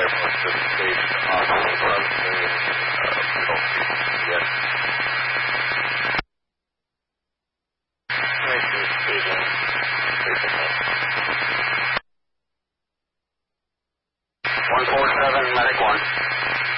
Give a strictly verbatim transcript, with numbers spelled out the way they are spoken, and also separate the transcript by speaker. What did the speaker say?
Speaker 1: most of the stage hospital drugs and uh, we don't see yet.
Speaker 2: Where's the staging?
Speaker 1: one four seven, medic one.